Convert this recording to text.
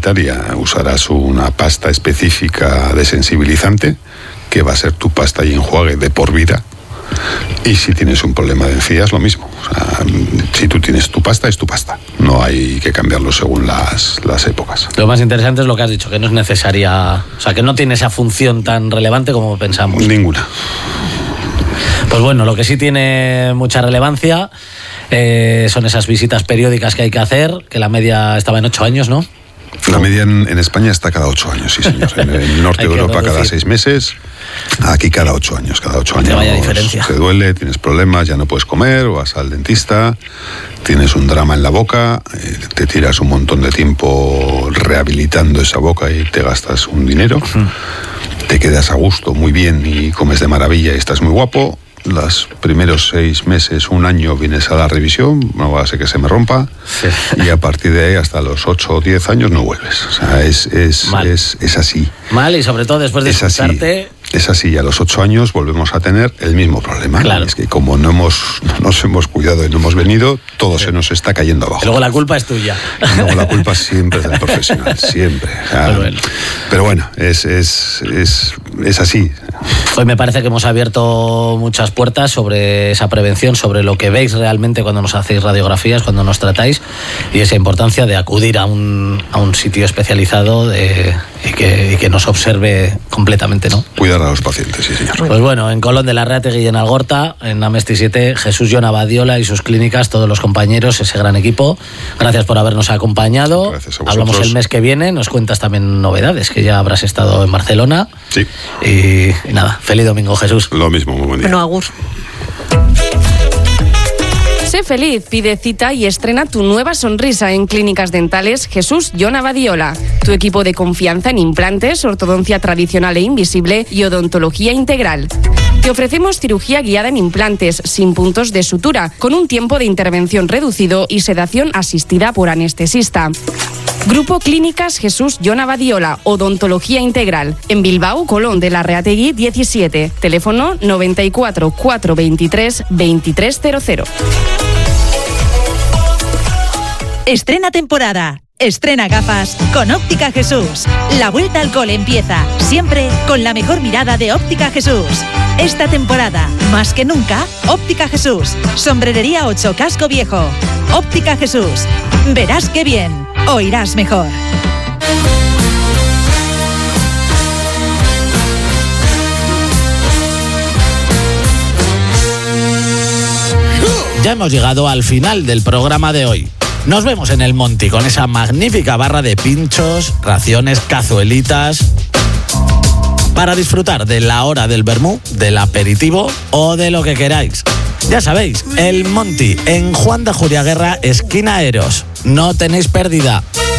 sanitaria usarás una pasta específica desensibilizante, que va a ser tu pasta y enjuague de por vida. Y si tienes un problema de encías, lo mismo. O sea, si tú tienes tu pasta, es tu pasta. No hay que cambiarlo según las épocas. Lo más interesante es lo que has dicho, que no es necesaria, o sea, que no tiene esa función tan relevante como pensamos. Ninguna. Pues bueno, lo que sí tiene mucha relevancia son esas visitas periódicas que hay que hacer, que la media estaba en 8 años, ¿no? La media en España está cada 8 años, sí señor. En el norte de Europa cada 6 meses, aquí cada 8 años. Cada 8 años vaya diferencia. Te duele, tienes problemas, ya no puedes comer, vas al dentista, tienes un drama en la boca, te tiras un montón de tiempo rehabilitando esa boca y te gastas un dinero. Te quedas a gusto, muy bien, y comes de maravilla y estás muy guapo. Los primeros 6 meses, 1 año, vienes a la revisión, no va a ser que se me rompa, sí. Y a partir de ahí hasta los 8 o 10 años no vuelves. O sea, es así. Mal, y sobre todo después de escucharte... Es así, y a los 8 años volvemos a tener el mismo problema. Claro. Es que como no nos hemos cuidado y no hemos venido, todo se nos está cayendo abajo. Y luego la culpa es tuya. Y luego la culpa siempre es del profesional, siempre. O sea, pero bueno, es así. Hoy me parece que hemos abierto muchas puertas sobre esa prevención, sobre lo que veis realmente cuando nos hacéis radiografías, cuando nos tratáis, y esa importancia de acudir a un sitio especializado y que nos observe completamente, ¿no? Cuidar a los pacientes, sí señor. Pues bueno, en Colón de la Reategui y en Algorta, en Amesti 7, Jesús Jon Abadiola y sus clínicas, todos los compañeros, ese gran equipo. Gracias por habernos acompañado. Gracias a vosotros. Hablamos el mes que viene, nos cuentas también novedades, que ya habrás estado en Barcelona. Sí. Y nada, feliz domingo, Jesús. Lo mismo, muy buen día. Bueno, agur. Sé feliz, pide cita y estrena tu nueva sonrisa en Clínicas Dentales Jesús Jon Abadiola. Tu equipo de confianza en implantes, ortodoncia tradicional e invisible y odontología integral. Te ofrecemos cirugía guiada en implantes sin puntos de sutura, con un tiempo de intervención reducido y sedación asistida por anestesista. Grupo Clínicas Jesús Jon Abadiola, odontología integral. En Bilbao, Colón de la Reategui 17. Teléfono 94 423 2300. Estrena temporada. Estrena gafas con Óptica Jesús. La vuelta al cole empieza, siempre con la mejor mirada de Óptica Jesús. Esta temporada, más que nunca, Óptica Jesús. Sombrerería 8, Casco Viejo. Óptica Jesús. Verás qué bien, oirás mejor. Ya hemos llegado al final del programa de hoy. Nos vemos en el Monti con esa magnífica barra de pinchos, raciones, cazuelitas, para disfrutar de la hora del vermú, del aperitivo o de lo que queráis. Ya sabéis, el Monti en Juan de Juriaguerra, esquina Eros. No tenéis pérdida.